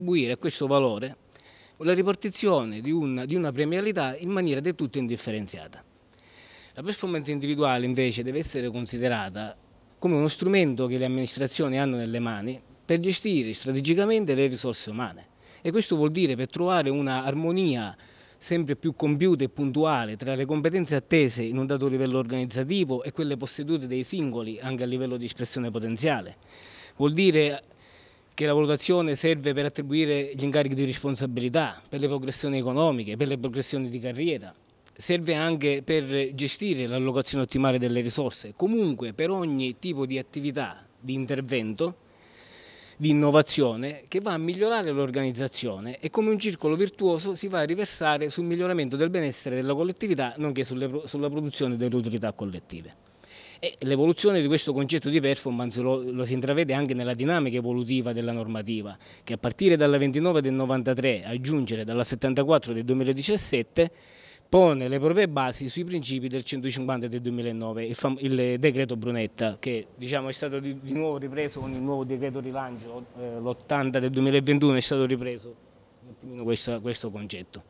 attribuire a questo valore la ripartizione di una premialità in maniera del tutto indifferenziata. La performance individuale invece deve essere considerata come uno strumento che le amministrazioni hanno nelle mani per gestire strategicamente le risorse umane, e questo vuol dire per trovare una armonia sempre più compiuta e puntuale tra le competenze attese in un dato livello organizzativo e quelle possedute dai singoli anche a livello di espressione potenziale. Vuol dire che la valutazione serve per attribuire gli incarichi di responsabilità, per le progressioni economiche, per le progressioni di carriera. Serve anche per gestire l'allocazione ottimale delle risorse, comunque per ogni tipo di attività, di intervento, di innovazione che va a migliorare l'organizzazione, e come un circolo virtuoso si va a riversare sul miglioramento del benessere della collettività, nonché sulla produzione delle utilità collettive. E l'evoluzione di questo concetto di performance lo si intravede anche nella dinamica evolutiva della normativa, che a partire dalla 29 del 93, a giungere dalla 74 del 2017, pone le proprie basi sui principi del 150 del 2009, il decreto Brunetta, che è stato di nuovo ripreso con il nuovo decreto rilancio, l'80 del 2021 è stato ripreso questo concetto.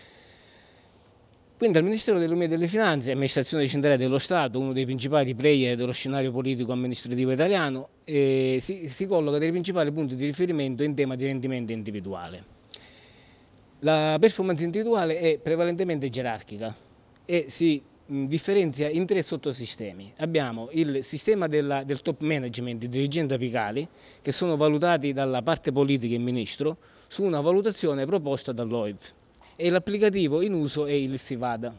Quindi al Ministero dell'Economia e delle Finanze, amministrazione centrale dello Stato, uno dei principali player dello scenario politico amministrativo italiano, si colloca dei principali punti di riferimento in tema di rendimento individuale. La performance individuale è prevalentemente gerarchica e si differenzia in 3 sottosistemi. Abbiamo il sistema del top management, i dirigenti apicali, che sono valutati dalla parte politica e ministro su una valutazione proposta dall'OIV, e l'applicativo in uso è il SIVADA.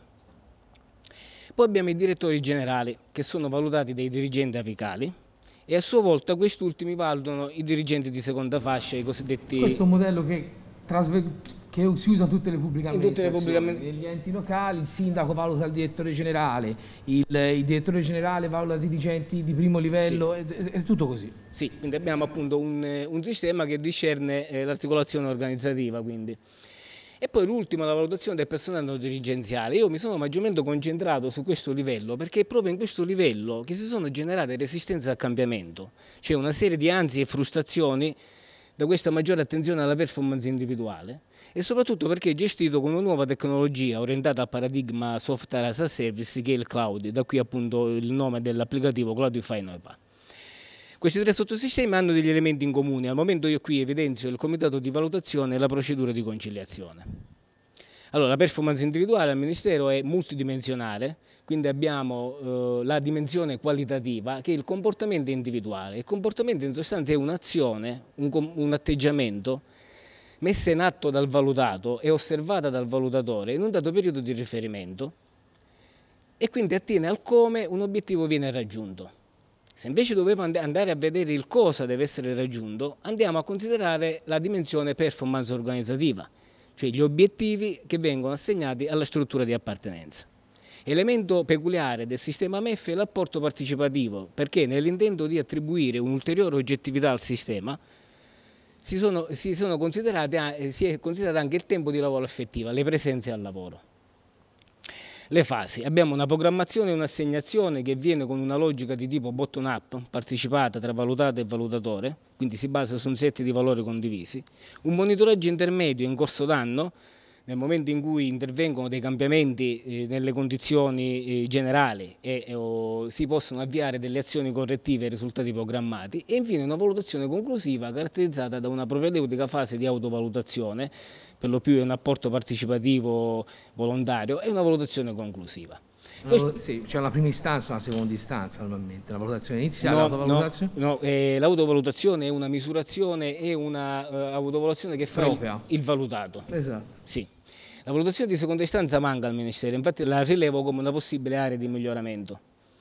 Poi abbiamo i direttori generali, che sono valutati dai dirigenti apicali, e a sua volta questi ultimi valutano i dirigenti di seconda fascia, i cosiddetti... Questo è un modello che si usa in tutte le pubbliche amministrazioni. Negli enti locali il sindaco valuta il direttore generale, il direttore generale valuta i dirigenti di primo livello, sì. È tutto così. Sì, quindi abbiamo appunto un sistema che discerne l'articolazione organizzativa, quindi. E poi l'ultima, la valutazione del personale non dirigenziale. Io mi sono maggiormente concentrato su questo livello perché è proprio in questo livello che si sono generate resistenze al cambiamento, cioè una serie di ansie e frustrazioni da questa maggiore attenzione alla performance individuale, e soprattutto perché è gestito con una nuova tecnologia orientata al paradigma software as a service, che è il cloud, da qui appunto il nome dell'applicativo Cloudify Noipa. Questi 3 sottosistemi hanno degli elementi in comune. Al momento io qui evidenzio il comitato di valutazione e la procedura di conciliazione. Allora, la performance individuale al Ministero è multidimensionale, quindi abbiamo la dimensione qualitativa, che è il comportamento individuale. Il comportamento in sostanza è un'azione, un atteggiamento messa in atto dal valutato e osservata dal valutatore in un dato periodo di riferimento, e quindi attiene al come un obiettivo viene raggiunto. Se invece dovevo andare a vedere il cosa deve essere raggiunto, andiamo a considerare la dimensione performance organizzativa, cioè gli obiettivi che vengono assegnati alla struttura di appartenenza. Elemento peculiare del sistema MEF è l'apporto partecipativo, perché nell'intento di attribuire un'ulteriore oggettività al sistema si è considerato anche il tempo di lavoro effettivo, le presenze al lavoro. Le fasi. Abbiamo una programmazione e un'assegnazione che avviene con una logica di tipo bottom-up, partecipata tra valutato e valutatore, quindi si basa su un set di valori condivisi, un monitoraggio intermedio in corso d'anno, nel momento in cui intervengono dei cambiamenti nelle condizioni generali e si possono avviare delle azioni correttive ai risultati programmati, e infine una valutazione conclusiva caratterizzata da una propedeutica fase di autovalutazione, per lo più è un apporto partecipativo volontario, e una valutazione conclusiva. Sì, c'è una prima istanza e una seconda istanza normalmente, la valutazione iniziale, l'autovalutazione? No, l'autovalutazione è una misurazione e una autovalutazione che fa il valutato. Esatto. Sì. La valutazione di seconda istanza manca al Ministero, infatti la rilevo come una possibile area di miglioramento.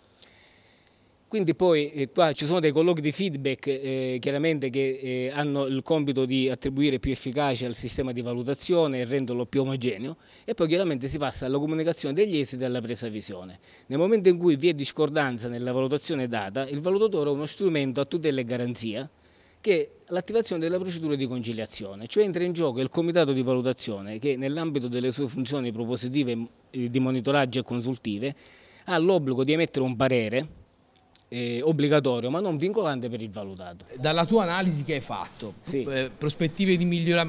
Quindi poi qua ci sono dei colloqui di feedback chiaramente che hanno il compito di attribuire più efficacia al sistema di valutazione e renderlo più omogeneo, e poi chiaramente si passa alla comunicazione degli esiti e alla presa visione. Nel momento in cui vi è discordanza nella valutazione data, il valutatore ha uno strumento a tutela e garanzia, che è l'attivazione della procedura di conciliazione, cioè entra in gioco il comitato di valutazione che nell'ambito delle sue funzioni propositive di monitoraggio e consultive ha l'obbligo di emettere un parere obbligatorio ma non vincolante per il valutato. Dalla tua analisi che hai fatto, Sì. Prospettive di miglioramento